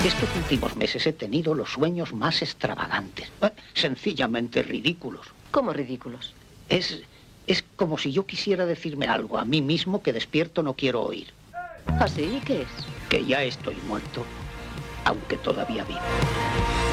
Estos últimos meses he tenido los sueños más extravagantes, sencillamente ridículos. ¿Cómo ridículos? Es como si yo quisiera decirme algo a mí mismo que despierto no quiero oír. ¿Ah, sí? ¿Qué es? Que ya estoy muerto, aunque todavía vivo.